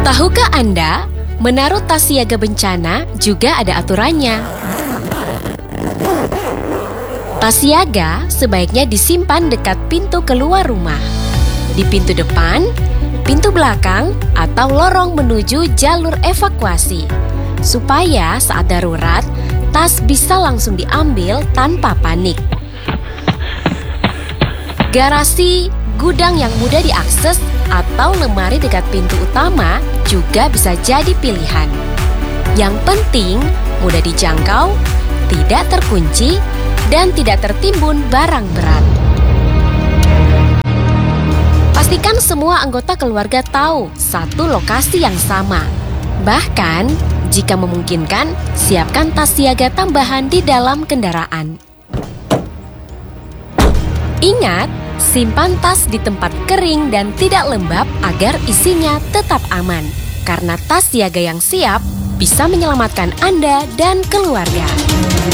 Tahukah Anda, menaruh tas siaga bencana juga ada aturannya. Tas siaga sebaiknya disimpan dekat pintu keluar rumah, di pintu depan, pintu belakang, atau lorong menuju jalur evakuasi, supaya saat darurat, tas bisa langsung diambil tanpa panik. Garasi, gudang yang mudah diakses, atau lemari dekat pintu utama juga bisa jadi pilihan. Yang penting, mudah dijangkau, tidak terkunci, dan tidak tertimbun barang berat. Pastikan semua anggota keluarga tahu satu lokasi yang sama. Bahkan, jika memungkinkan, siapkan tas siaga tambahan di dalam kendaraan. Ingat, simpan tas di tempat kering dan tidak lembab agar isinya tetap aman. Karena tas siaga yang siap bisa menyelamatkan Anda dan keluarga.